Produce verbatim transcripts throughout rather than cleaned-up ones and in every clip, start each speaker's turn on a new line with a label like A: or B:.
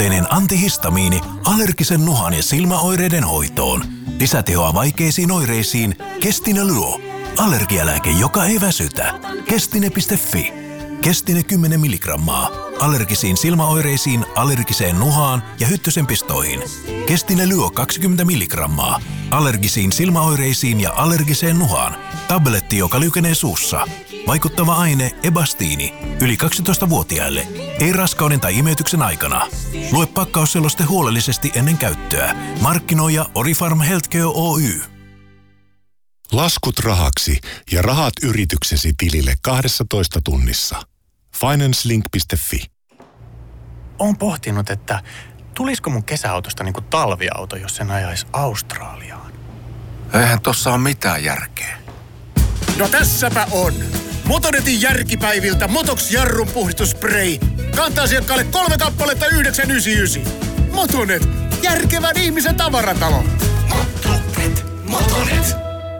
A: Yksiulotteinen antihistamiini allergisen nuhan ja silmäoireiden hoitoon. Lisätehoa vaikeisiin oireisiin. Kestine Luo. Allergialääke, joka ei väsytä. Kestine piste fi. Kestine kymmenen milligrammaa. Allergisiin silmäoireisiin, allergiseen nuhaan ja hyttysen pistoihin. Kestine Luo kaksikymmentä milligrammaa. Allergisiin silmäoireisiin ja allergiseen nuhaan. Tabletti, joka liukenee suussa. Vaikuttava aine Ebastiini. Yli kaksitoistavuotiaille. Ei raskauden tai imeytyksen aikana. Lue pakkausseloste huolellisesti ennen käyttöä. Markkinoija Orifarm Healthcare Oy.
B: Laskut rahaksi ja rahat yrityksesi tilille kahdessatoista tunnissa. Financelink piste fi.
C: Oon pohtinut, että tulisiko mun kesäautosta niinku talviauto, jos sen ajaisi Australiaan.
D: Eihän tossa ole mitään järkeä.
E: No tässäpä on. Motonetin järkipäiviltä Motox jarrun puhdistusspray. Kanta-asiakkaalle kolme kappaletta yhdeksän yhdeksänkymmentäyhdeksän. Motonet, järkevän ihmisen tavaratalo.
D: Motonet, Motonet.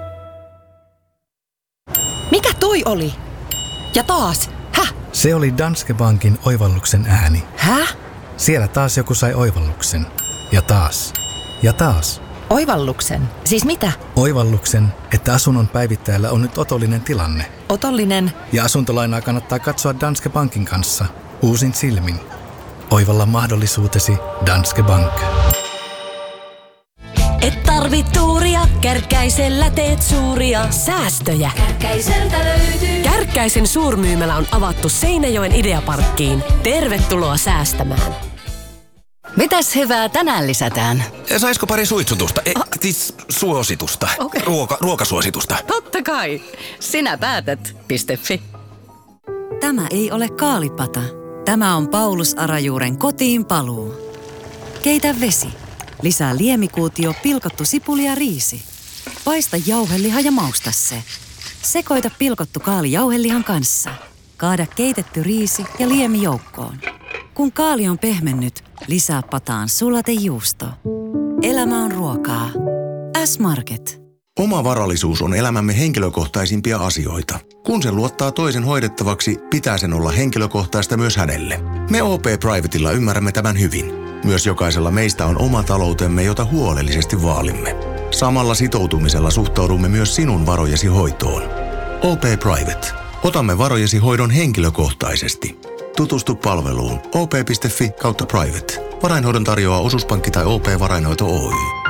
F: Mikä toi oli? Ja taas. Häh?
G: Se oli Danske Bankin oivalluksen ääni.
F: Häh?
G: Siellä taas joku sai oivalluksen. Ja taas. Ja taas.
F: Oivalluksen? Siis mitä?
G: Oivalluksen, että asunnon päivittäjällä on nyt otollinen tilanne.
F: Otollinen?
G: Ja asuntolainaa kannattaa katsoa Danske Bankin kanssa. Uusin silmin. Oivalla mahdollisuutesi Danske Bank.
H: Et tarvit tuuria, Kärkkäisellä teet suuria säästöjä.
I: Kärkkäiseltä löytyy.
H: Kärkkäisen suurmyymälä on avattu Seinäjoen Ideaparkkiin. Tervetuloa säästämään.
J: Mitäs hyvää tänään lisätään?
D: Saisko pari suitsutusta? E, siis suositusta.
J: Okay.
D: Ruoka, ruokasuositusta.
J: Totta kai. Sinä päätät. .fi.
K: Tämä ei ole kaalipata. Tämä on Paulus Arajuuren kotiin paluu. Keitä vesi. Lisää liemikuutio, pilkottu sipuli ja riisi. Paista jauheliha ja mausta se. Sekoita pilkottu kaali jauhelihan kanssa. Kaada keitetty riisi ja liemi joukkoon. Kun kaali on pehmennyt, lisää pataan sulatejuusto. Elämä on ruokaa. S-Market.
L: Oma varallisuus on elämämme henkilökohtaisimpia asioita. Kun sen luottaa toisen hoidettavaksi, pitää sen olla henkilökohtaista myös hänelle. Me O P Privatella ymmärrämme tämän hyvin. Myös jokaisella meistä on oma taloutemme, jota huolellisesti vaalimme. Samalla sitoutumisella suhtaudumme myös sinun varojesi hoitoon. O P Private. Otamme varojesi hoidon henkilökohtaisesti. Tutustu palveluun o p piste fi kautta private. Varainhoidon tarjoaa Osuuspankki tai O P Varainhoito Oy.